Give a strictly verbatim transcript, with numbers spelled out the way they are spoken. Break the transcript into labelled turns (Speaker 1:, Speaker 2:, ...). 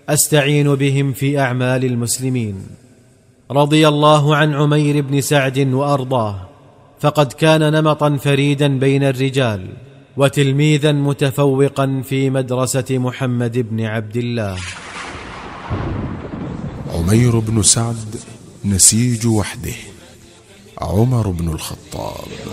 Speaker 1: أستعين بهم في أعمال المسلمين. رضي الله عن عمير بن سعد وأرضاه، فقد كان نمطا فريدا بين الرجال وتلميذا متفوقا في مدرسة محمد بن عبد الله.
Speaker 2: عمير بن سعد نسيج وحده، عمر بن الخطاب.